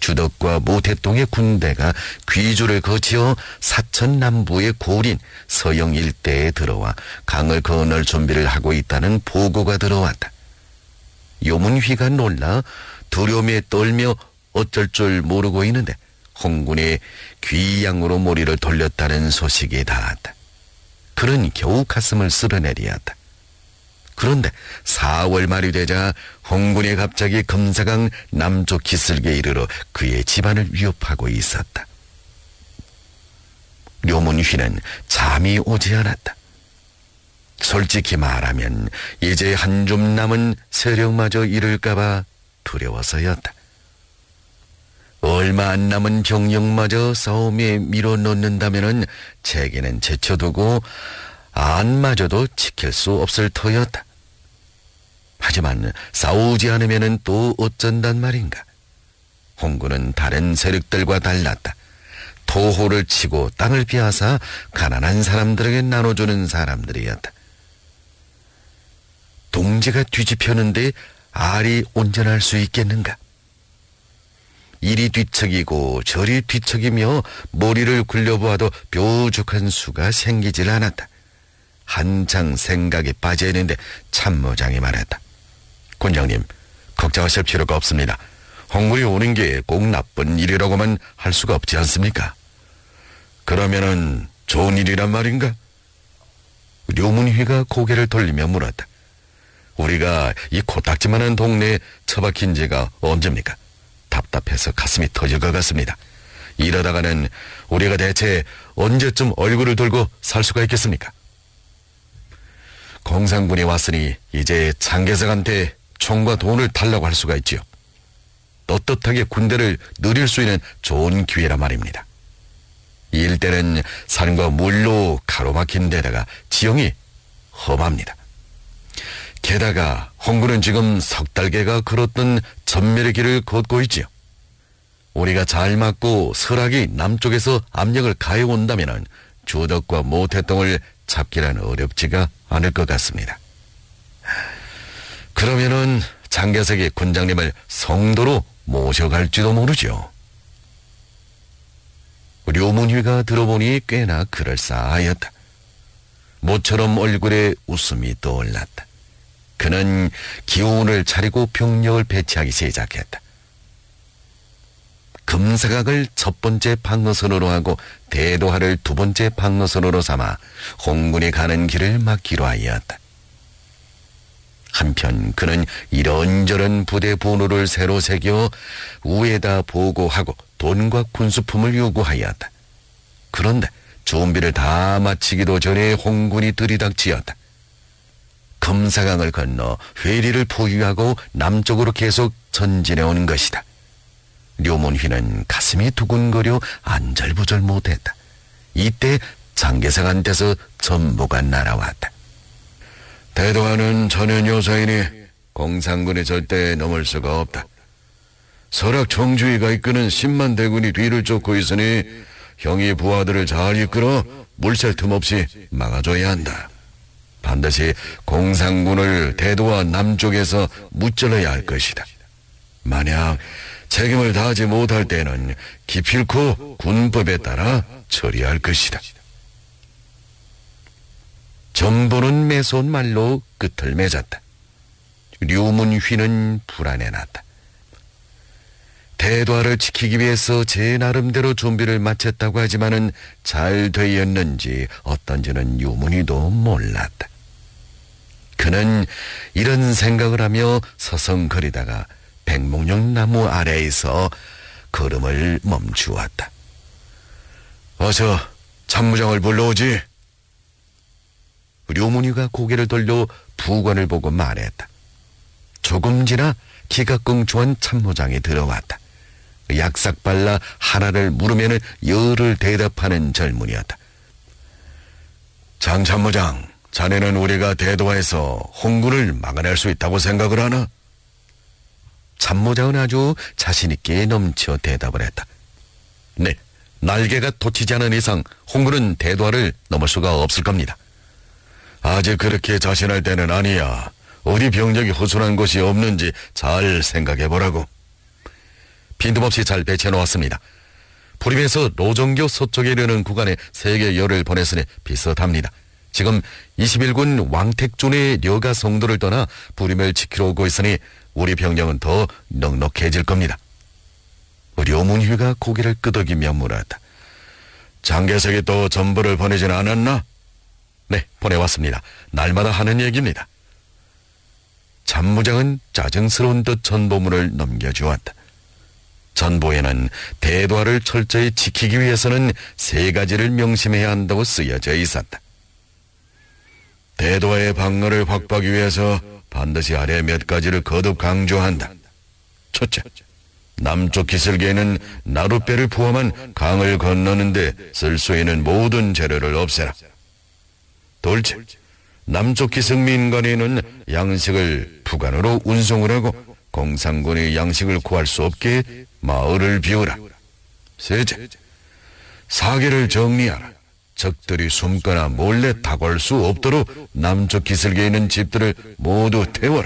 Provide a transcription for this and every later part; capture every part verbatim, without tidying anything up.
주덕과 모태동의 군대가 귀주를 거치어 사천 남부의 고린 서영 일대에 들어와 강을 건널 준비를 하고 있다는 보고가 들어왔다. 요문휘가 놀라 두려움에 떨며 어쩔 줄 모르고 있는데 홍군이 귀양으로 머리를 돌렸다는 소식이 닿았다. 그는 겨우 가슴을 쓸어내리었다. 그런데 사월 말이 되자 홍군이 갑자기 금사강 남쪽 기슭에 이르러 그의 집안을 위협하고 있었다. 료문휘는 잠이 오지 않았다. 솔직히 말하면 이제 한 줌 남은 세력마저 잃을까봐 두려워서였다. 얼마 안 남은 병력마저 싸움에 밀어넣는다면은 제게는 제쳐두고 안마저도 지킬 수 없을 터였다. 하지만 싸우지 않으면은 또 어쩐단 말인가. 홍군은 다른 세력들과 달랐다. 토호를 치고 땅을 비하사 가난한 사람들에게 나눠주는 사람들이었다. 동지가 뒤집혔는데 알이 온전할 수 있겠는가? 이리 뒤척이고 저리 뒤척이며 머리를 굴려보아도 뾰족한 수가 생기질 않았다. 한창 생각에 빠져 있는데 참모장이 말했다. 군장님, 걱정하실 필요가 없습니다. 홍군이 오는 게 꼭 나쁜 일이라고만 할 수가 없지 않습니까? 그러면은 좋은 일이란 말인가? 료문휘가 고개를 돌리며 물었다. 우리가 이 코딱지만한 동네에 처박힌 지가 언제입니까? 답답해서 가슴이 터질 것 같습니다. 이러다가는 우리가 대체 언제쯤 얼굴을 들고 살 수가 있겠습니까? 공산군이 왔으니 이제 장개석한테 총과 돈을 달라고 할 수가 있지요. 떳떳하게 군대를 누릴 수 있는 좋은 기회란 말입니다. 이 일대는 산과 물로 가로막힌 데다가 지형이 험합니다. 게다가 홍군은 지금 석 달개가 걸었던 전멸의 길을 걷고 있지요. 우리가 잘 막고 설악이 남쪽에서 압력을 가해온다면 주덕과 모태동을 잡기란 어렵지가 않을 것 같습니다. 그러면은 장개석이 군장님을 성도로 모셔갈지도 모르죠. 료문휘가 들어보니 꽤나 그럴싸하였다. 모처럼 얼굴에 웃음이 떠올랐다. 그는 기운을 차리고 병력을 배치하기 시작했다. 금사각을 첫 번째 방어선으로 하고 대도하를 두 번째 방어선으로 삼아 홍군이 가는 길을 막기로 하였다. 한편 그는 이런저런 부대 번호를 새로 새겨 우에다 보고하고 돈과 군수품을 요구하였다. 그런데 준비를 다 마치기도 전에 홍군이 들이닥치었다. 금사강을 건너 회리를 포위하고 남쪽으로 계속 전진해 오는 것이다. 료문휘는 가슴이 두근거려 안절부절 못했다. 이때 장개석한테서 전보가 날아왔다. 대도하는 전현 요사이니 공산군이 절대 넘을 수가 없다. 설악 청주의가 이끄는 십만 대군이 뒤를 쫓고 있으니 형이 부하들을 잘 이끌어 물샐 틈 없이 막아줘야 한다. 반드시 공산군을 대도와 남쪽에서 무찔러야 할 것이다. 만약 책임을 다하지 못할 때는 기필코 군법에 따라 처리할 것이다. 전보는 매서운 말로 끝을 맺었다. 료문휘는 불안해났다. 대도하를 지키기 위해서 제 나름대로 준비를 마쳤다고 하지만은 잘 되었는지 어떤지는 료문휘도 몰랐다. 그는 이런 생각을 하며 서성거리다가 백목령 나무 아래에서 걸음을 멈추었다. 어서 참무장을 불러오지. 료문휘가 고개를 돌려 부관을 보고 말했다. 조금 지나 기각궁주한 참모장이 들어왔다. 약삭 발라 하나를 물으면 열을 대답하는 젊은이였다. 장 참모장, 자네는 우리가 대도하에서 홍군을 막아낼 수 있다고 생각을 하나? 참모장은 아주 자신있게 넘쳐 대답을 했다. 네, 날개가 돋치지 않은 이상 홍군은 대도하를 넘을 수가 없을 겁니다. 아직 그렇게 자신할 때는 아니야. 어디 병력이 허술한 곳이 없는지 잘 생각해보라고. 빈틈없이 잘 배치해 놓았습니다. 부림에서 노정교 서쪽에 이르는 구간에 세계 열을 보냈으니 비슷합니다. 지금 이십일 군 왕택존의 려가 성도를 떠나 부림을 지키러 오고 있으니 우리 병력은 더 넉넉해질 겁니다. 료문휘가 고개를 끄덕이며 물었다. 장개석이 또 전부를 보내진 않았나? 네, 보내왔습니다. 날마다 하는 얘기입니다. 참무장은 짜증스러운 듯 전보문을 넘겨주었다. 전보에는 대도하를 철저히 지키기 위해서는 세 가지를 명심해야 한다고 쓰여져 있었다. 대도하의 방어를 확보하기 위해서 반드시 아래 몇 가지를 거듭 강조한다. 첫째, 남쪽 기슭에는 나룻배를 포함한 강을 건너는데 쓸 수 있는 모든 재료를 없애라. 둘째, 남쪽 기슭 민간에는 양식을 부간으로 운송을 하고 공산군의 양식을 구할 수 없게 마을을 비우라. 셋째, 사계를 정리하라. 적들이 숨거나 몰래 다가올 수 없도록 남쪽 기슭에 있는 집들을 모두 태워라.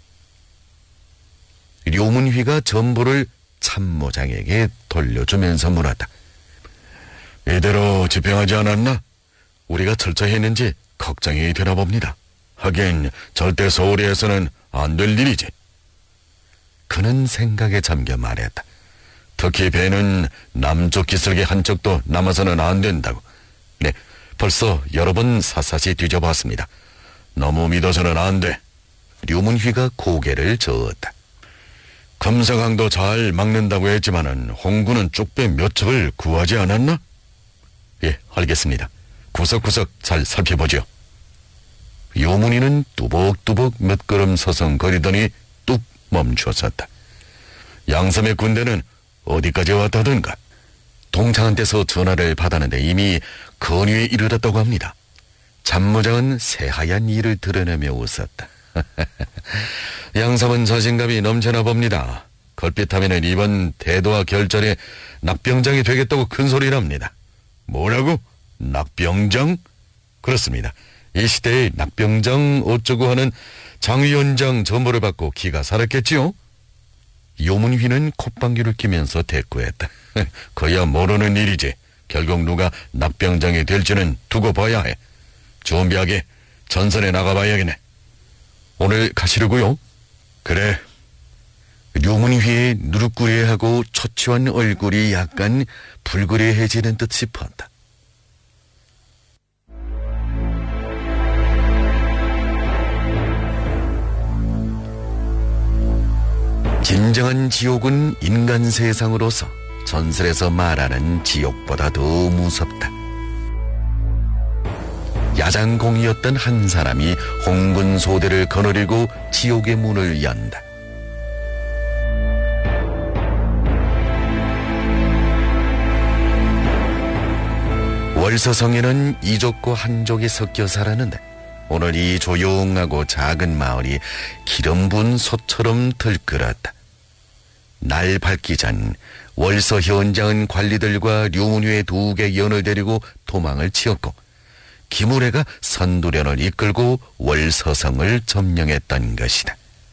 료문휘가 전보를 참모장에게 돌려주면서 물었다. 이대로 집행하지 않았나? 우리가 철저히 했는지 걱정이 되나 봅니다. 하긴 절대 소홀히 해서는 안 될 일이지. 그는 생각에 잠겨 말했다. 특히 배는 남쪽 기슭의 한쪽도 남아서는 안 된다고. 네, 벌써 여러 번 샅샅이 뒤져봤습니다. 너무 믿어서는 안 돼. 류문휘가 고개를 저었다. 금서강도 잘 막는다고 했지만은 홍군은 쪽배 몇 척을 구하지 않았나? 예, 알겠습니다. 구석구석 잘 살펴보죠. 요문이는 뚜벅뚜벅 몇 걸음 서성거리더니 뚝 멈추었었다. 양섬의 군대는 어디까지 왔다던가? 동창한테서 전화를 받았는데 이미 건위에 이르렀다고 합니다. 참모장은 새하얀 이를 드러내며 웃었다. 양섬은 자신감이 넘쳐나 봅니다. 걸핏하면은 이번 대도와 결전에 낙병장이 되겠다고 큰소리랍니다. 뭐라고? 낙병장? 그렇습니다. 이 시대의 낙병장 어쩌고 하는 장위원장 전보를 받고 기가 살았겠지요? 요문휘는 콧방귀를 끼면서 대꾸했다. 그야 모르는 일이지. 결국 누가 낙병장이 될지는 두고 봐야 해. 준비하게 전선에 나가봐야겠네. 오늘 가시려고요? 그래. 료문휘의 누르꾸리하고 초췌한 얼굴이 약간 불그레해지는 듯 싶었다. 진정한 지옥은 인간 세상으로서 전설에서 말하는 지옥보다 더 무섭다. 야장공이었던 한 사람이 홍군 소대를 거느리고 지옥의 문을 연다. 월서성에는 이족과 한족이 섞여 살았는데 오늘 이 조용하고 작은 마을이 기름 부은 솥처럼 들끓었다. 날 밝기 전 월서 현장은 관리들과 류문휘의 두 개 연을 데리고 도망을 치었고 김우래가 선두련을 이끌고 월서성을 점령했던 것이다.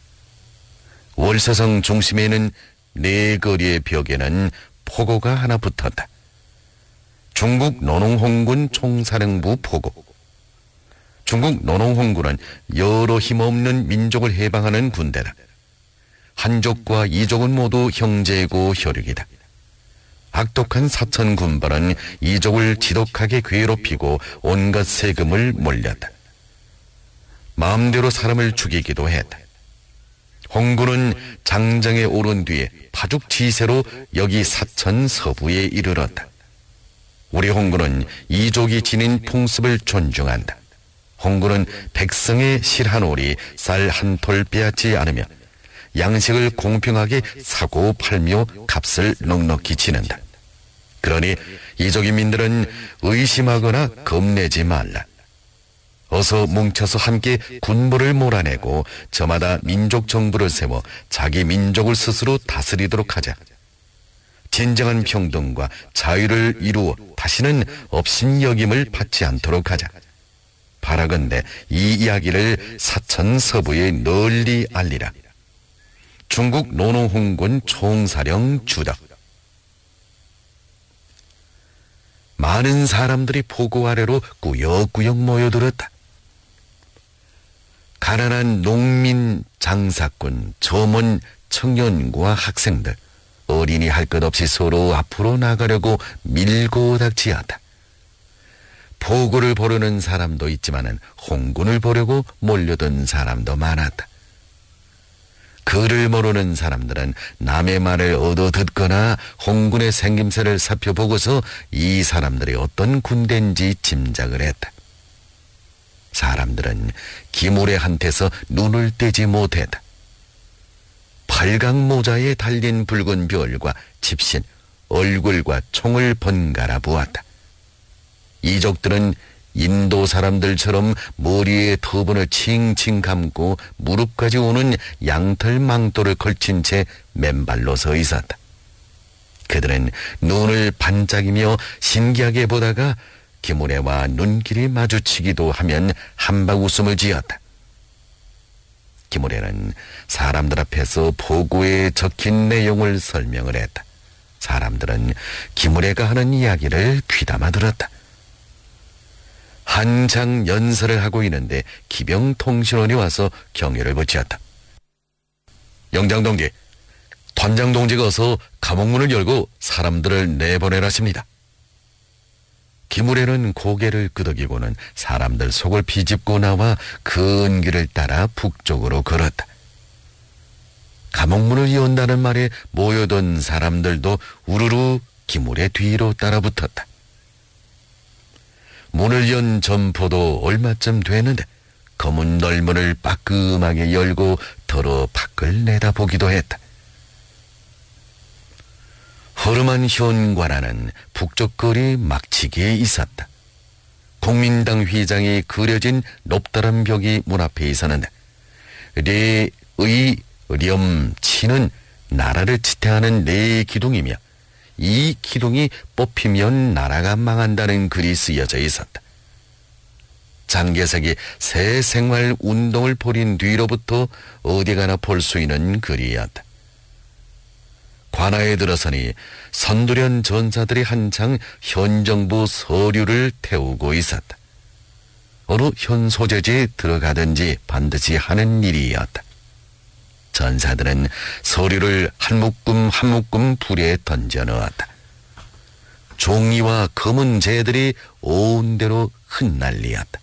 월서성 중심에는 네 거리의 벽에는 포고가 하나 붙었다. 중국 노농홍군 총사령부 포고. 중국 노농홍군은 여러 힘없는 민족을 해방하는 군대다. 한족과 이족은 모두 형제고 혈육이다. 악독한 사천 군벌은 이족을 지독하게 괴롭히고 온갖 세금을 몰렸다. 마음대로 사람을 죽이기도 했다. 홍군은 장정에 오른 뒤에 파죽지세로 여기 사천 서부에 이르렀다. 우리 홍군은 이족이 지닌 풍습을 존중한다. 홍군은 백성의 실한올이 쌀 한 톨 빼앗지 않으며 양식을 공평하게 사고 팔며 값을 넉넉히 치는다. 그러니 이족인민들은 의심하거나 겁내지 말라. 어서 뭉쳐서 함께 군부를 몰아내고 저마다 민족 정부를 세워 자기 민족을 스스로 다스리도록 하자. 진정한 평등과 자유를 이루어 다시는 업신여김을 받지 않도록 하자. 바라건대 이 이야기를 사천 서부에 널리 알리라. 중국 노노홍군 총사령 주덕. 많은 사람들이 포고 아래로 꾸역꾸역 모여들었다. 가난한 농민, 장사꾼, 점원, 청년과 학생들, 어린이 할 것 없이 서로 앞으로 나가려고 밀고 닥치었다. 포고를 보려는 사람도 있지만은 홍군을 보려고 몰려든 사람도 많았다. 그를 모르는 사람들은 남의 말을 얻어 듣거나 홍군의 생김새를 살펴보고서 이 사람들이 어떤 군대인지 짐작을 했다. 사람들은 기무래한테서 눈을 떼지 못했다. 팔각 모자에 달린 붉은 별과 집신, 얼굴과 총을 번갈아 보았다. 이족들은 인도 사람들처럼 머리에 터번을 칭칭 감고 무릎까지 오는 양털 망토를 걸친 채 맨발로 서 있었다. 그들은 눈을 반짝이며 신기하게 보다가 기무래와 눈길이 마주치기도 하면 한박 웃음을 지었다. 기무래는 사람들 앞에서 포고에 적힌 내용을 설명을 했다. 사람들은 기무래가 하는 이야기를 귀담아 들었다. 한창 연설을 하고 있는데 기병통신원이 와서 경의를 붙였다. 영장동지,团장동지가 어서 감옥문을 열고 사람들을 내보내라십니다. 기무래는 고개를 끄덕이고는 사람들 속을 비집고 나와 큰 길을 따라 북쪽으로 걸었다. 감옥문을 연다는 말에 모여든 사람들도 우르르 기무래 뒤로 따라붙었다. 문을 연 점포도 얼마쯤 되는데 검은 널문을 빠끔하게 열고 더러 밖을 내다보기도 했다. 허름한 현관안은 북쪽 거리 막치기에 있었다. 국민당 휘장이 그려진 높다란 벽이 문 앞에 있었는데 레의 렴치는 나라를 지탱하는 레의 기둥이며 이 기둥이 뽑히면 나라가 망한다는 글이 쓰여져 있었다. 장개석이 새 생활 운동을 벌인 뒤로부터 어디 가나 볼 수 있는 글이었다. 관아에 들어서니 선두련 전사들이 한창 현 정부 서류를 태우고 있었다. 어느 현 소재지에 들어가든지 반드시 하는 일이었다. 전사들은 서류를 한 묶음 한 묶음 불에 던져 넣었다. 종이와 검은 재들이 온 데로 흩날리었다.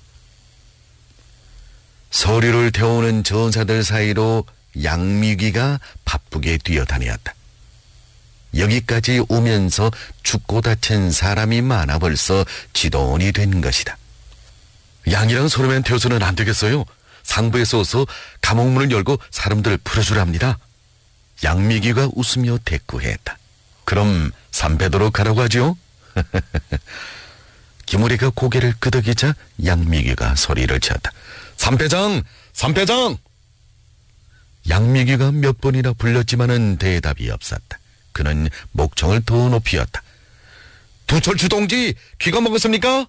서류를 태우는 전사들 사이로 양미귀가 바쁘게 뛰어다녔다. 여기까지 오면서 죽고 다친 사람이 많아 벌써 지돈이 된 것이다. 양이랑 소리만 태워서는 안 되겠어요. 상부에서 어서 감옥문을 열고 사람들을 풀어주랍니다. 양미귀가 웃으며 대꾸했다. 그럼 삼패도로 가라고 하지요? 기무래가 고개를 끄덕이자 양미귀가 소리를 쳤다. 삼패장! 삼패장! 양미귀가 몇 번이나 불렀지만은 대답이 없었다. 그는 목청을 더 높이었다. 두철추 동지, 귀가 먹었습니까?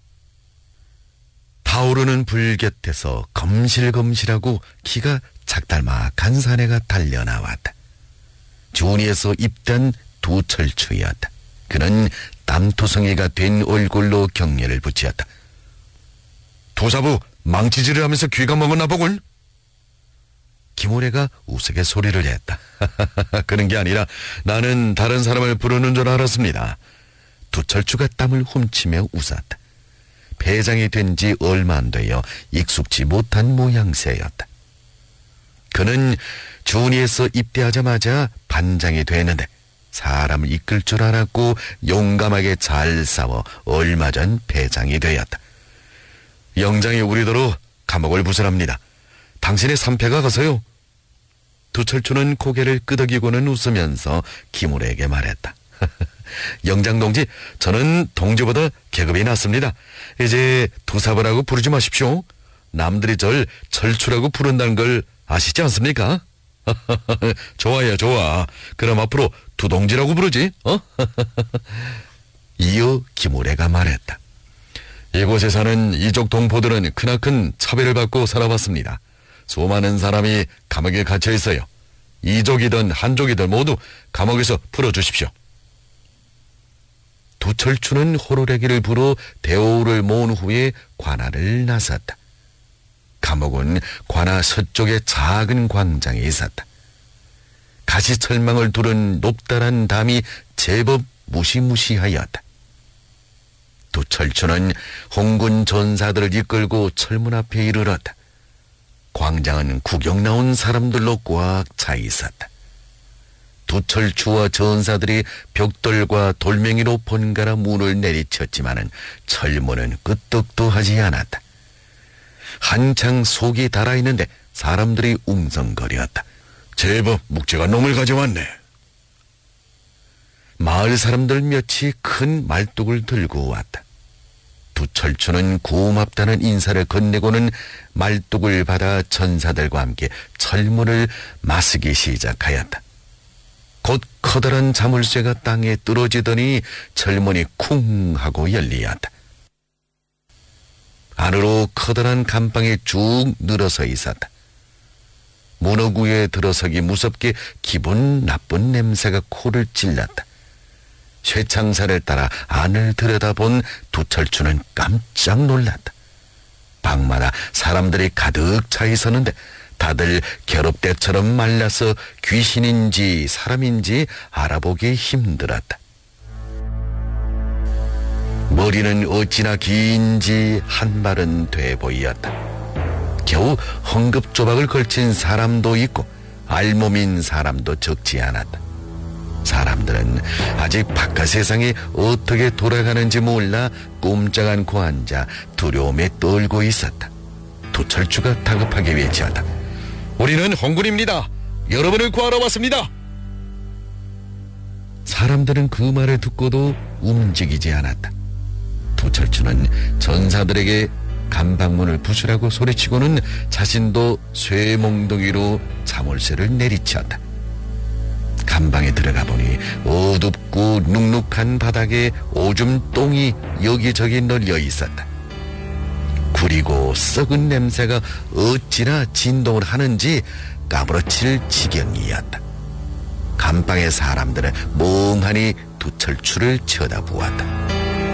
타오르는 불 곁에서 검실검실하고 키가 작달막한 사내가 달려나왔다. 준이에서 입단 두철추였다. 그는 땀투성이가 된 얼굴로 경례를 붙였다. 도사부, 망치질을 하면서 귀가 먹었나 보군. 기무래가 우스개 소리를 했다. 그런 게 아니라 나는 다른 사람을 부르는 줄 알았습니다. 두철추가 땀을 훔치며 웃었다. 배장이 된 지 얼마 안 되어 익숙지 못한 모양새였다. 그는 준이에서 입대하자마자 반장이 되는데 사람을 이끌 줄 알았고 용감하게 잘 싸워 얼마 전 배장이 되었다. 영장이 우리더러 감옥을 부설합니다. 당신의 삼패가 가서요. 두철추는 고개를 끄덕이고는 웃으면서 기무래에게 말했다. 영장동지, 저는 동지보다 계급이 낮습니다. 이제 두사부라고 부르지 마십시오. 남들이 절 철추라고 부른다는 걸 아시지 않습니까? 좋아요, 좋아. 그럼 앞으로 두동지라고 부르지, 어? 이어 기무래가 말했다. 이곳에 사는 이족 동포들은 크나큰 차별을 받고 살아왔습니다. 수많은 사람이 감옥에 갇혀 있어요. 이족이든 한족이든 모두 감옥에서 풀어주십시오. 두철추는 호루라기를 불어 대오를 모은 후에 관아를 나섰다. 감옥은 관아 서쪽의 작은 광장에 있었다. 가시철망을 두른 높다란 담이 제법 무시무시하였다. 두철추는 홍군 전사들을 이끌고 철문 앞에 이르렀다. 광장은 구경 나온 사람들로 꽉 차 있었다. 두철추와 전사들이 벽돌과 돌멩이로 번갈아 문을 내리쳤지만은 철문은 끄떡도 하지 않았다. 한창 속이 달아있는데 사람들이 웅성거렸다. 제법 묵직한 놈을 가져왔네. 마을 사람들 몇이 큰 말뚝을 들고 왔다. 두철추는 고맙다는 인사를 건네고는 말뚝을 받아 전사들과 함께 철문을 마쓰기 시작하였다. 곧 커다란 자물쇠가 땅에 떨어지더니 철문이 쿵 하고 열리었다. 안으로 커다란 감방에 쭉 늘어서 있었다. 문어구에 들어서기 무섭게 기분 나쁜 냄새가 코를 찔렀다. 쇠창살을 따라 안을 들여다본 두철추는 깜짝 놀랐다. 방마다 사람들이 가득 차 있었는데 다들 겨롭대처럼 말라서 귀신인지 사람인지 알아보기 힘들었다. 머리는 어찌나 긴지 한 발은 돼 보였다. 겨우 헝겊조박을 걸친 사람도 있고 알몸인 사람도 적지 않았다. 사람들은 아직 바깥 세상이 어떻게 돌아가는지 몰라 꼼짝 않고 앉아 두려움에 떨고 있었다. 두철추가 다급하게 외쳤다. 우리는 홍군입니다. 여러분을 구하러 왔습니다. 사람들은 그 말을 듣고도 움직이지 않았다. 두철추는 전사들에게 감방문을 부수라고 소리치고는 자신도 쇠몽둥이로 자물쇠를 내리쳤다. 감방에 들어가 보니 어둡고 눅눅한 바닥에 오줌 똥이 여기저기 널려 있었다. 구리고 썩은 냄새가 어찌나 진동을 하는지 까무러칠 지경이었다. 감방의 사람들은 멍하니 두철추를 쳐다보았다.